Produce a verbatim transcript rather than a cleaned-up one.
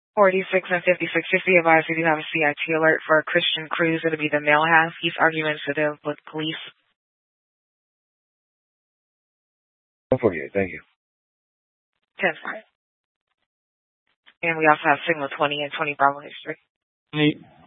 forty-six and fifty-six fifty advise we do have a C I T alert for a Christian Cruz. It'll be the male half. He's argumentative with police. one forty-eight, thank you. ten five. And we also have signal twenty and twenty Bravo history. Eight.